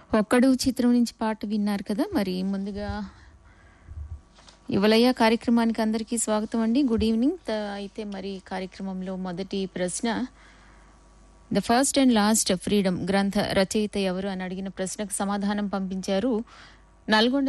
ఒక్కడు చిత్రం నుంచి పాట విన్నారు కదా. మరి ముందుగా యువలయ్య కార్యక్రమానికి అందరికీ స్వాగతం అండి. Good evening. అయితే మరి కార్యక్రమంలో మొదటి ప్రశ్న, the first and last freedom గ్రంథ రచయిత ఎవరు అని అడిగిన ప్రశ్నకు సమాధానం పంపించారు నల్గొండ